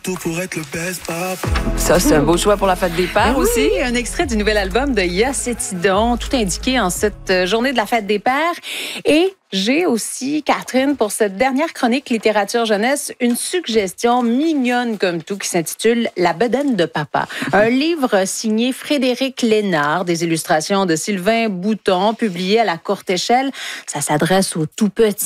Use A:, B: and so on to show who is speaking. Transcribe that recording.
A: Tout pour être le best papa.
B: Ça, c'est un beau choix pour la fête des pères aussi.
C: Oui, un extrait du nouvel album de Yacetidon, tout indiqué en cette journée de la fête des pères. Et j'ai aussi, Catherine, pour cette dernière chronique littérature jeunesse, une suggestion mignonne comme tout qui s'intitule La bedaine de papa. Un livre signé Frédéric Lénard, des illustrations de Sylvain Bouton, publié à la courte échelle. Ça s'adresse aux tout petits.